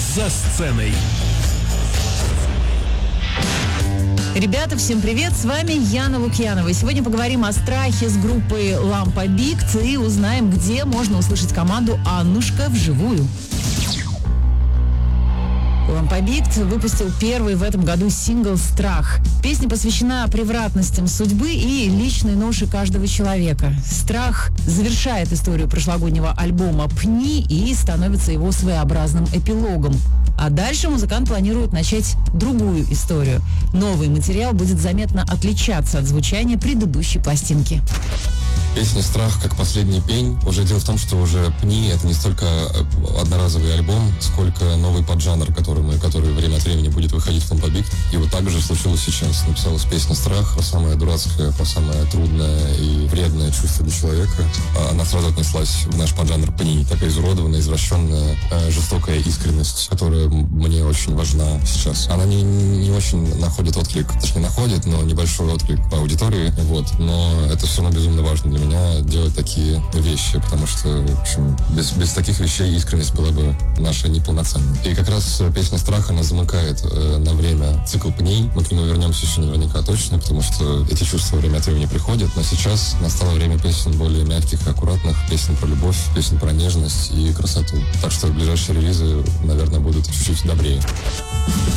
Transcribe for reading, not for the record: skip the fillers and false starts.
«За сценой». Ребята, всем привет! С вами Яна Лукьянова. Сегодня поговорим о страхе с группой Lampa Bikt и узнаем, где можно услышать команду «Аннушка» вживую. Lampa Bikt выпустил первый в этом году сингл «Страх». Песня посвящена превратностям судьбы и личной ноше каждого человека. «Страх» завершает историю прошлогоднего альбома «Пни» и становится его своеобразным эпилогом. А дальше музыкант планирует начать другую историю. Новый материал будет заметно отличаться от звучания предыдущей пластинки. Песня «Страх» как последний пень. Уже дело в том, что уже «Пни» — это не столько одноразовый альбом, сколько новый поджанр, который время от времени будет выходить в Lampa Bikt. И вот так же случилось сейчас. Написалась песня «Страх», самая дурацкая, самое трудное и вредное чувство для человека. Она сразу отнеслась в наш поджанр «Пни». Такая изуродованная, извращенная, жестокая искренность, которая мне очень важна сейчас. Она не очень находит отклик, точнее находит, но небольшой отклик по аудитории. Вот. Но это все равно безумно важно для меня делать такие вещи, потому что, в общем, без таких вещей искренность была бы наша неполноценной. И как раз песня «Страх», она замыкает на время цикл «Пней». Мы к нему вернемся еще наверняка точно, потому что эти чувства время от времени приходят, но сейчас настало время песен более мягких и аккуратных, песен про любовь, песен про нежность и красоту. Так что ближайшие релизы, наверное, будут чуть-чуть добрее.